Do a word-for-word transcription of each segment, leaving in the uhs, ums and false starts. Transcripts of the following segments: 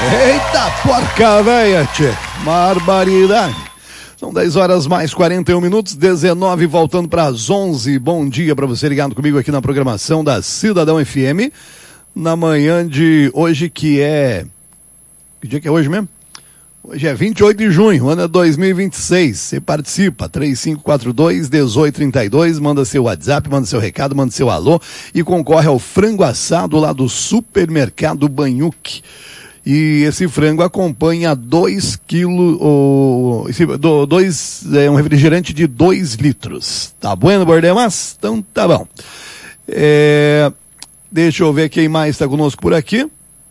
Eita porca véia, tchê. Barbaridade. São dez horas mais quarenta e um minutos, dezenove, voltando para as onze. Bom dia para você ligado comigo aqui na programação da Cidadão F M. Na manhã de hoje, que é... Que dia que é hoje mesmo? Hoje é vinte e oito de junho, ano é dois mil e vinte e seis. Você participa, três cinco quatro dois, um oito três dois, manda seu WhatsApp, manda seu recado, manda seu alô e concorre ao frango assado lá do Supermercado Banhuc. E esse frango acompanha dois quilos, oh, esse, do, dois, é um refrigerante de dois litros. Tá bueno, Bordemas? Então tá bom. É, deixa eu ver quem mais está conosco por aqui.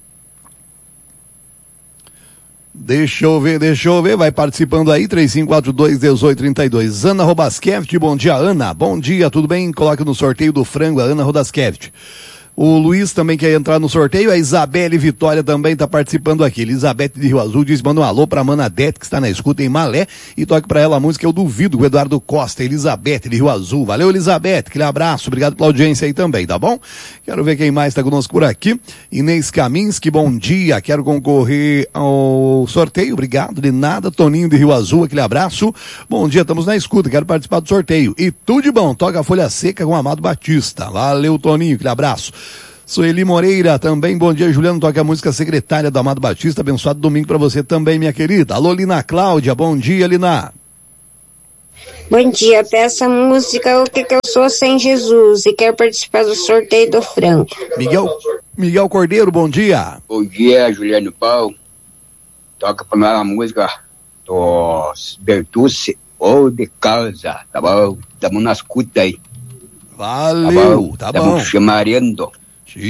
Deixa eu ver, deixa eu ver, vai participando aí, três cinco quatro dois, um oito três dois. Ana Rodaskevich, bom dia, Ana. Bom dia, tudo bem? Coloca no sorteio do frango a Ana Rodaskevich. O Luiz também quer entrar no sorteio, a Isabelle Vitória também está participando aqui. Elizabeth de Rio Azul diz, manda um alô pra Manadete, que está na escuta em Malé, e toque pra ela a música Eu Duvido, com o Eduardo Costa. Elizabeth de Rio Azul. Valeu, Elizabeth, aquele abraço, obrigado pela audiência aí também, tá bom? Quero ver quem mais está conosco por aqui. Inês Kaminski, bom dia, quero concorrer ao sorteio, obrigado, de nada. Toninho de Rio Azul, aquele abraço. Bom dia, estamos na escuta, quero participar do sorteio. E tudo de bom, toca a Folha Seca com o Amado Batista. Valeu, Toninho, aquele abraço. Sueli Moreira também, bom dia, Juliano, toca a música Secretária do Amado Batista, abençoado domingo pra você também, minha querida. Alô, Lina Cláudia, bom dia, Lina. Bom dia, peça a música O Que Que Eu Sou Sem Jesus e quero participar do sorteio do frango. Miguel, Miguel Cordeiro, bom dia. Bom dia, Juliano Paulo, toca pra nós a música dos Bertucci ou de casa, tá bom? Tamo nas escuta aí. Valeu, tá bom. Tamo chamarendo.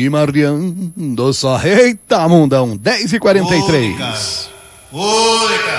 Chimarreando só. Eita, mundão, dez e quarenta e três. Oi, cara. Oi, cara.